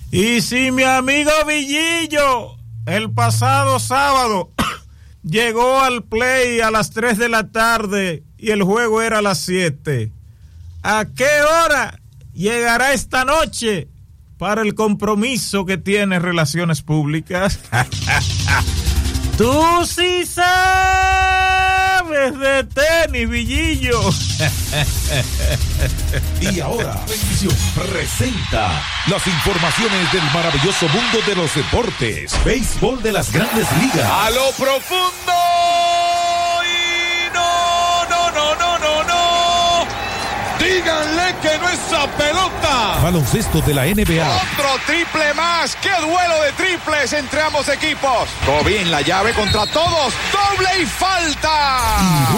Y si mi amigo Villillo el pasado sábado llegó al play a las 3 de la tarde y el juego era a las 7, ¿a qué hora llegará esta noche para el compromiso que tiene Relaciones Públicas? Tú sí sabes de tenis, Villillo. Y ahora, Bendición presenta las informaciones del maravilloso mundo de los deportes. Béisbol de las Grandes Ligas. A lo profundo. Y no. Díganle que no es a pelota. Baloncesto de la NBA. Otro triple más. ¡Qué duelo de triples entre ambos equipos! Tobin la llave contra todos. ¡Doble y falta!